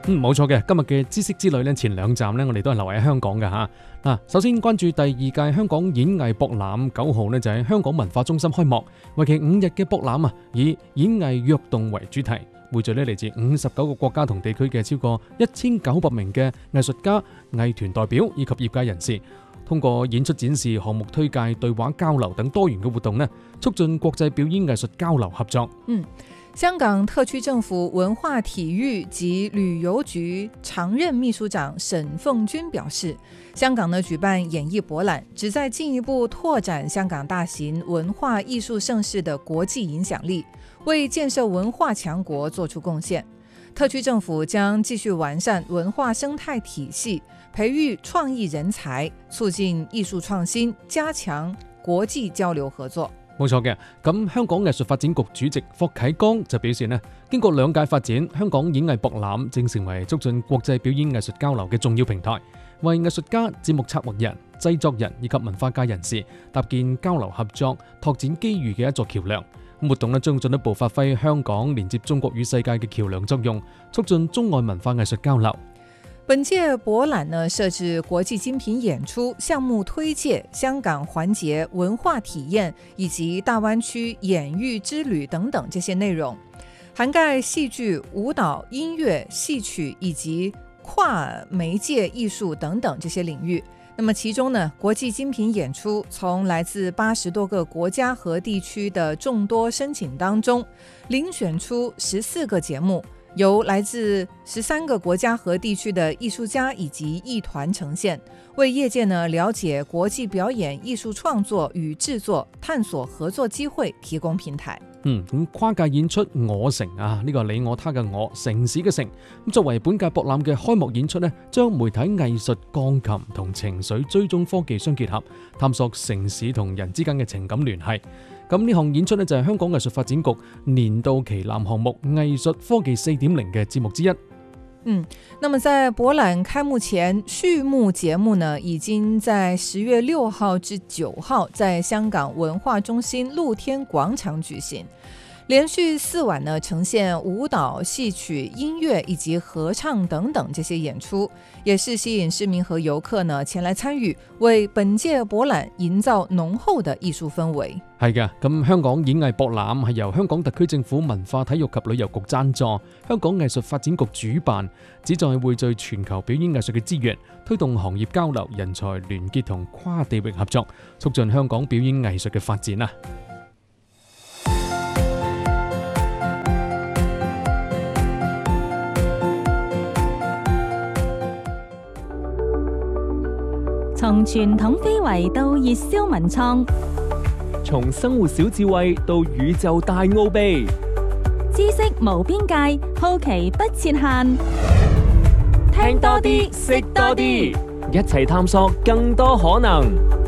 冇錯嘅。今日嘅知識之旅呢，前兩站呢，我哋都係留喺香港嘅吓。嗱，首先關注第二屆香港演藝博覽，9號呢就喺香港文化中心開幕，為期5日嘅博覽啊，以演藝躍動為主題，匯聚呢嚟自59個國家同地區嘅超過1900名嘅藝術家、藝團代表以及業界人士，通過演出展示、項目推介、對話交流等多元嘅活動呢，促進國際表演藝術交流合作。 香港特區政府文化體育及旅遊局常任秘書長沈鳳君表示，香港呢舉辦演藝博覽，旨在進一步拓展香港大型文化藝術盛事的國際影響力，為建設文化強國作出貢獻。特區政府將繼續完善文化生態體系，培育創意人才，促進藝術創新，加強國際交流合作。 冇錯嘅，咁香港藝術發展局主席霍啟剛就表示呢，經過2屆發展，香港演藝博覽正成為促進國際表演藝術交流嘅重要平台，為藝術家、節目策劃人、製作人以及文化界人士搭建交流合作、拓展機遇嘅一座橋樑。活動呢將進一步發揮香港連接中國與世界嘅橋樑作用，促進中外文化藝術交流。 本屆博覽呢設置國際精品演出、項目推介、香港環節文化體驗以及大灣區演藝之旅等等這些內容，涵蓋戲劇、舞蹈、音樂、戲曲以及跨媒介藝術等等這些領域。那麼其中呢，國際精品演出從來自80多個國家和地區的眾多申請當中遴選出14個節目，由來自13個國家和地區的藝術家以及藝團呈現，為業界呢了解國際表演藝術創作與製作，探索合作機會提供平台。 咁跨界演出我城啊，呢個你我他嘅我，城市嘅城。咁作為本屆博覽嘅開幕演出呢，將媒體藝術、鋼琴同情緒追蹤科技相結合，探索城市同人之間嘅情感聯繫。咁呢項演出呢，就係香港藝術發展局年度旗艦項目藝術科技 4.0 嘅節目之一。 那麼在博覽開幕前，序幕節目呢已經在10月6號至9號在香港文化中心露天廣場舉行，連續4晚呢呈現舞蹈、戲曲、音樂以及合唱等等這些演出，也是吸引市民和遊客呢前來參與，為本屆博覽營造濃厚的藝術氛圍。 係嘅，咁香港演藝博覽係由香港特區政府文化體育及旅遊局贊助，香港藝術發展局主辦，旨在匯聚全球表演藝術嘅資源，推動行業交流、人才聯結同跨地域合作，促進香港表演藝術嘅發展啊！ 從傳統非遺到熱銷文創， 從生活小智慧到宇宙大奧秘， 知識無邊界，好奇不設限。 聽多啲，識多啲，一齊探索更多可能。